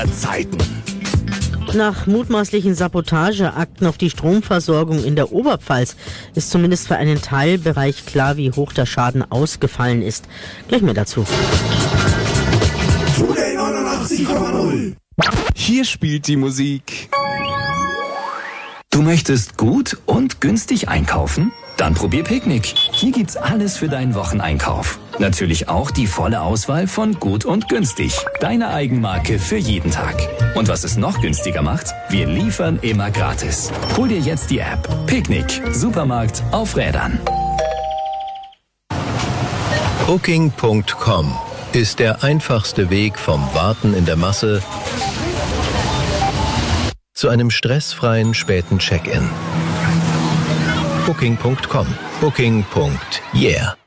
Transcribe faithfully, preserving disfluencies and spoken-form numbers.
Zeiten. Nach mutmaßlichen Sabotageakten auf die Stromversorgung in der Oberpfalz ist zumindest für einen Teilbereich klar, wie hoch der Schaden ausgefallen ist. Gleich mehr dazu. Hier spielt die Musik. Du möchtest gut und günstig einkaufen? Dann probier Picknick. Hier gibt's alles für deinen Wocheneinkauf. Natürlich auch die volle Auswahl von Gut und Günstig. Deine Eigenmarke für jeden Tag. Und was es noch günstiger macht? Wir liefern immer gratis. Hol dir jetzt die App. Picknick. Supermarkt auf Rädern. Booking Punkt com ist der einfachste Weg vom Warten in der Masse zu einem stressfreien späten Check-in. Booking Punkt com. Booking. Yeah.